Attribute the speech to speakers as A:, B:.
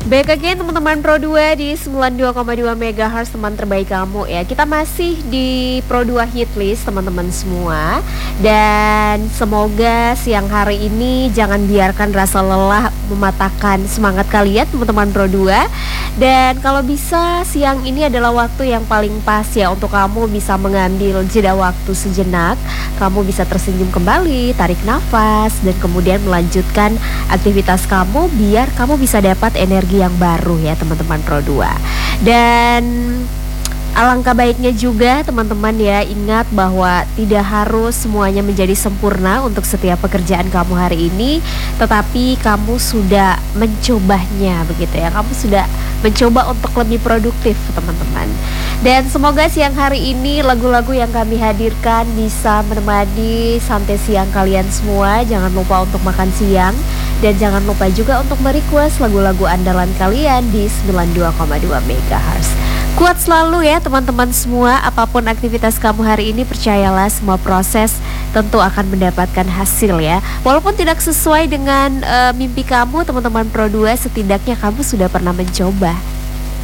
A: Baik lagi teman-teman Pro 2 di 92,2 MHz, teman terbaik kamu ya. Kita masih di Pro 2 hit list teman-teman semua. Dan semoga siang hari ini jangan biarkan rasa lelah mematahkan semangat kalian teman-teman Pro 2. Dan kalau bisa siang ini adalah waktu yang paling pas ya untuk kamu bisa mengambil jeda waktu sejenak. Kamu bisa tersenyum kembali, tarik nafas, dan kemudian melanjutkan aktivitas kamu biar kamu bisa dapat energi yang baru ya teman-teman Pro 2. Dan alangkah baiknya juga teman-teman ya, ingat bahwa tidak harus semuanya menjadi sempurna untuk setiap pekerjaan kamu hari ini, tetapi kamu sudah mencobanya begitu ya. Kamu sudah mencoba untuk lebih produktif teman-teman. Dan semoga siang hari ini lagu-lagu yang kami hadirkan bisa menemani santai siang kalian semua. Jangan lupa untuk makan siang dan jangan lupa juga untuk merequest lagu-lagu andalan kalian di 92,2 MHz. Kuat selalu ya teman-teman semua. Apapun aktivitas kamu hari ini, percayalah semua proses tentu akan mendapatkan hasil ya. Walaupun tidak sesuai dengan mimpi kamu teman-teman Pro 2, setidaknya kamu sudah pernah mencoba.